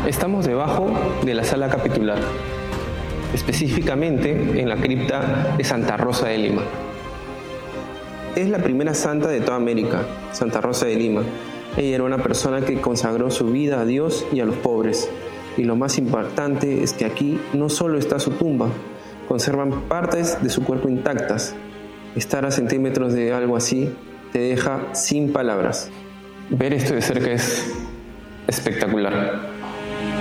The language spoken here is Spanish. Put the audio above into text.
Estamos debajo de la sala capitular, específicamente en la cripta de Santa Rosa de Lima. Es la primera santa de toda América, Santa Rosa de Lima. Ella era una persona que consagró su vida a Dios y a los pobres. Y lo más importante es que aquí no solo está su tumba, conservan partes de su cuerpo intactas. Estar a centímetros de algo así te deja sin palabras. Ver esto de cerca es espectacular.